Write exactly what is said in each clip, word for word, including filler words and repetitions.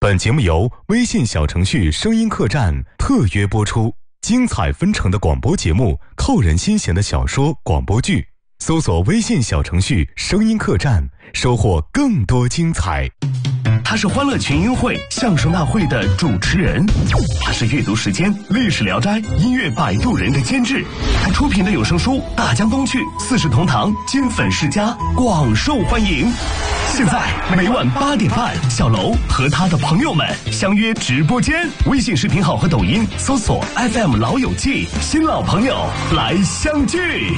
本节目由微信小程序声音客栈特约播出，精彩纷呈的广播节目，扣人心弦的小说广播剧，搜索微信小程序声音客栈，收获更多精彩。 他是欢乐群英会相声大会的主持人，他是阅读时间历史聊斋音乐摆渡人的监制，他出品的有声书大江东去四世同堂金粉世家广受欢迎。现在每晚八点半，小楼和他的朋友们相约直播间，微信视频号和抖音搜索 F M 老友记，新老朋友来相聚。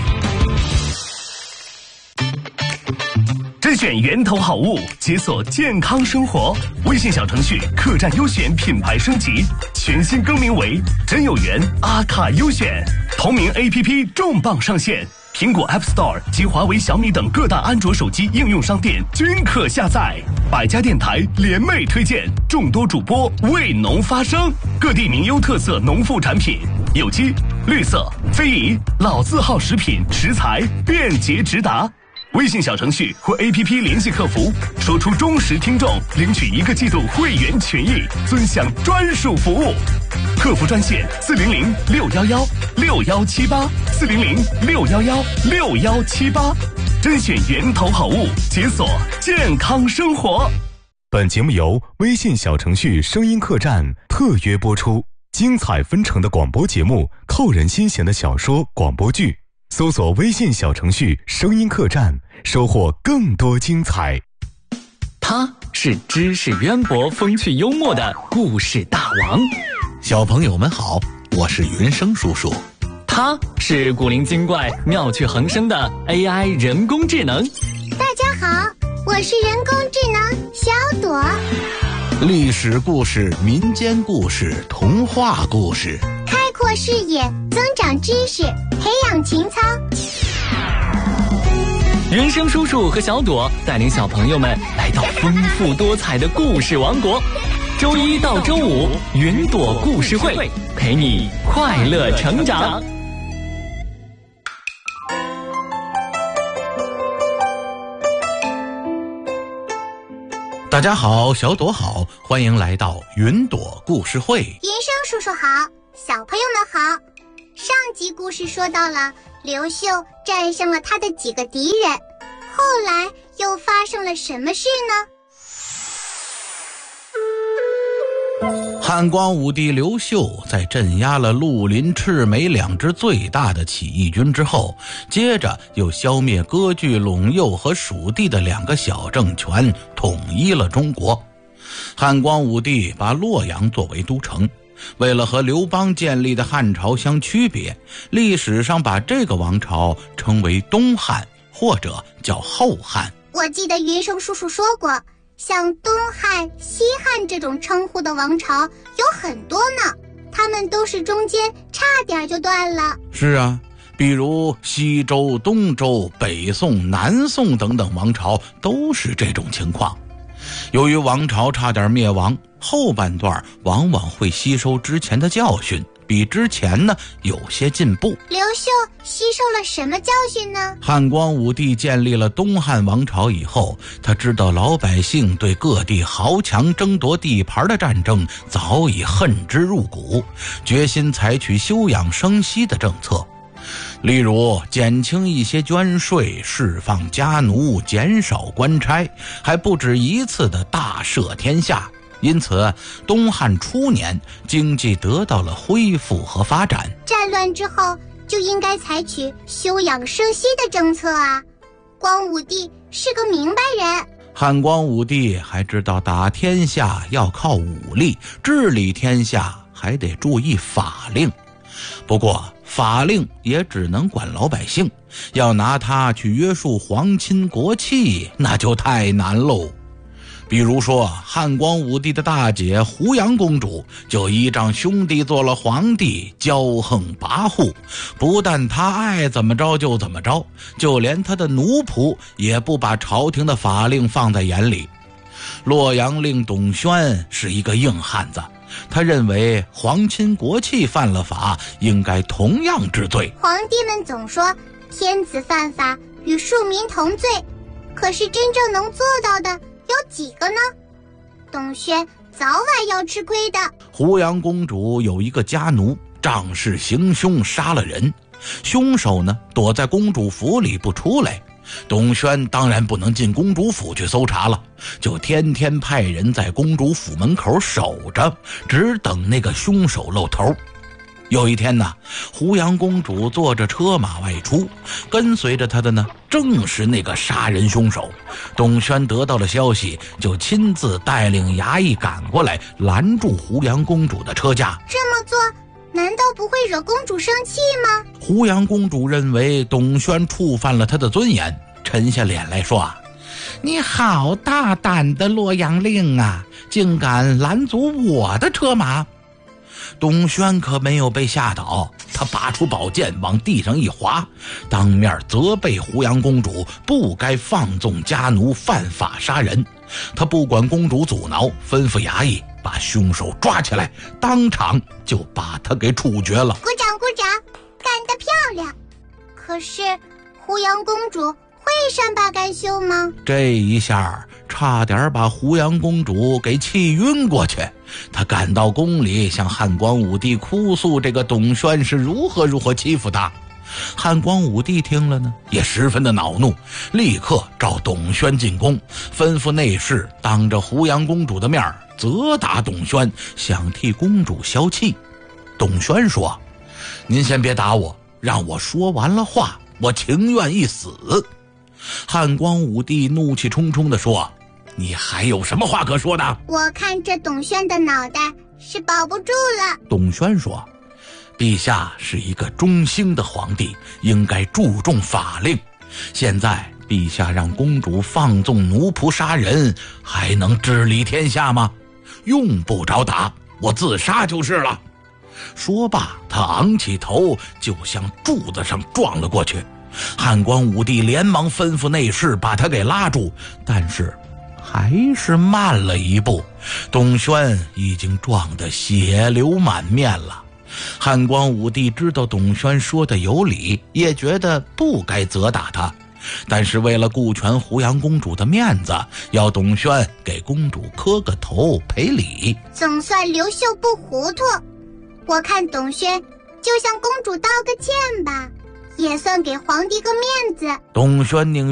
甄选源头好物，解锁健康生活。微信小程序客栈优选品牌升级，全新更名为真有缘阿卡优选。同名 A P P 重磅上线，苹果 App Store 及华为、小米等各大安卓手机应用商店均可下载。百家电台联袂推荐，众多主播为农发声，各地名优特色农副产品，有机、绿色、非遗、老字号食品食材便捷直达。微信小程序或 A P P 联系客服，说出忠实听众领取一个季度会员权益，尊享专属服务。客服专线四零零六幺幺六幺七八四零零六幺幺六幺七八，甄选源头好物，解锁健康生活。 本节目由微信小程序声音客栈特约播出，精彩纷呈的广播节目，扣人心弦的小说广播剧。搜索微信小程序声音客栈，收获更多精彩。 他是知识渊博、风趣幽默的故事大王。 小朋友们好，我是云生叔叔。 他是古灵精怪、妙趣横生的 A I 人工智能。 大家好，我是人工智能小朵。 历史故事、民间故事、童话故事， 开阔视野，增长知识，培养情操。 云生叔叔和小朵带领小朋友们来到丰富多彩的故事王国。周一到周五，云朵故事会陪你快乐成长。 大家好，小朵好，欢迎来到云朵故事会。 云生叔叔好，小朋友们好。上集故事说到了刘秀战胜了他的几个敌人，后来又发生了什么事呢？ 汉光武帝刘秀在镇压了绿林、赤眉两支最大的起义军之后，接着又消灭割据陇右和蜀地的两个小政权，统一了中国。汉光武帝把洛阳作为都城，为了和刘邦建立的汉朝相区别，历史上把这个王朝称为东汉，或者叫后汉。 我记得云生叔叔说过，像东汉、西汉这种称呼的王朝有很多呢，他们都是中间差点就断了。 是啊，比如西周、东周、北宋、南宋等等王朝都是这种情况。由于王朝差点灭亡，后半段往往会吸收之前的教训，比之前呢有些进步。 刘秀吸收了什么教训呢？ 汉光武帝建立了东汉王朝以后，他知道老百姓对各地豪强争夺地盘的战争早已恨之入骨，决心采取休养生息的政策。例如减轻一些捐税，释放家奴，减少官差，还不止一次的大赦天下。因此东汉初年经济得到了恢复和发展。 战乱之后就应该采取休养生息的政策啊，光武帝是个明白人。 汉光武帝还知道打天下要靠武力，治理天下还得注意法令。不过法令也只能管老百姓，要拿它去约束皇亲国戚，那就太难喽。比如说汉光武帝的大姐胡杨公主就依仗兄弟做了皇帝，骄横跋扈，不但她爱怎么着就怎么着，就连她的奴仆也不把朝廷的法令放在眼里。洛阳令董宣是一个硬汉子，他认为皇亲国戚犯了法，应该同样治罪。 皇帝们总说天子犯法与庶民同罪，可是真正能做到的有几个呢？董宣早晚要吃亏的。 胡杨公主有一个家奴，仗势行凶杀了人，凶手呢躲在公主府里不出来。董宣当然不能进公主府去搜查了，就天天派人在公主府门口守着，只等那个凶手露头。有一天呢，胡杨公主坐着车马外出，跟随着她的呢正是那个杀人凶手。董宣得到了消息，就亲自带领衙役赶过来，拦住胡杨公主的车驾。 这么做难道不会惹公主生气吗？ 胡杨公主认为董宣触犯了她的尊严，沉下脸来说：“你好大胆的洛阳令啊，竟敢拦阻我的车马！”董宣可没有被吓倒，他拔出宝剑往地上一划，当面责备胡杨公主不该放纵家奴犯法杀人。他不管公主阻挠，吩咐衙役把凶手抓起来，当场就把他给处决了。 鼓掌鼓掌，干得漂亮！可是胡杨公主会善罢甘休吗？ 这一下差点把胡杨公主给气晕过去。她赶到宫里向汉光武帝哭诉这个董宣是如何如何欺负她。汉光武帝听了呢，也十分的恼怒，立刻召董宣进宫，吩咐内侍当着胡杨公主的面责打董宣，想替公主消气。董宣说：“您先别打我，让我说完了话，我情愿一死。”汉光武帝怒气冲冲地说：“你还有什么话可说的？” 我看这董宣的脑袋是保不住了。 董宣说：“陛下是一个忠心的皇帝，应该注重法令。现在陛下让公主放纵奴仆杀人，还能治理天下吗？用不着打，我自杀就是了。”说罢，他昂起头就向柱子上撞了过去。汉光武帝连忙吩咐内侍把他给拉住，但是还是慢了一步。董宣已经撞得血流满面了。汉光武帝知道董宣说的有理，也觉得不该责打他，但是为了顾全胡杨公主的面子，要董宣给公主磕个头赔礼。 总算刘秀不糊涂，我看董宣就向公主道个歉吧，也算给皇帝个面子。 董宣宁